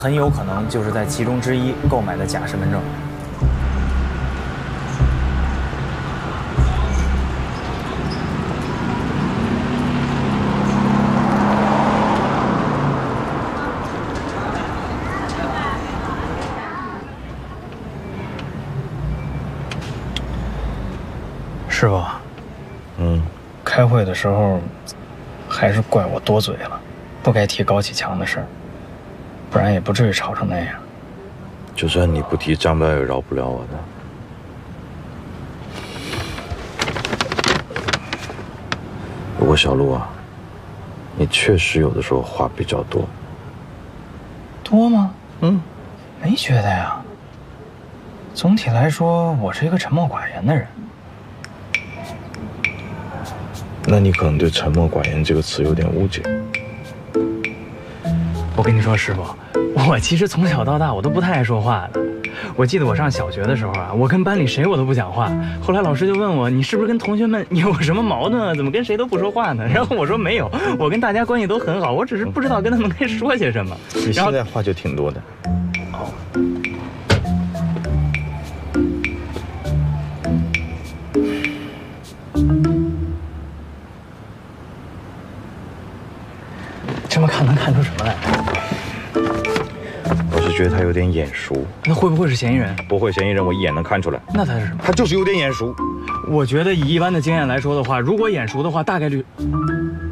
很有可能就是在其中之一购买的假身份证。师傅，开会的时候还是怪我多嘴了，不该提高启强的事儿，不然也不至于吵成那样。 就算你不提，张彪也饶不了我的。不过小陆啊，你确实有的时候话比较多。 多吗？没觉得呀。总体来说，我是一个沉默寡言的人。 那你可能对“沉默寡言”这个词有点误解。 我跟你说，师傅，我其实从小到大我都不太爱说话的。我记得我上小学的时候啊，我跟班里谁我都不讲话。后来老师就问我，你是不是跟同学们有什么矛盾啊？怎么跟谁都不说话呢？然后我说没有，我跟大家关系都很好，我只是不知道跟他们该说些什么。 你现在话就挺多的。 这么看能看出什么来？ 我是觉得他有点眼熟。 那会不会是嫌疑人？ 不会，嫌疑人我一眼能看出来。 那他是什么？ 他就是有点眼熟。 我觉得以一般的经验来说的话，如果眼熟的话，大概率。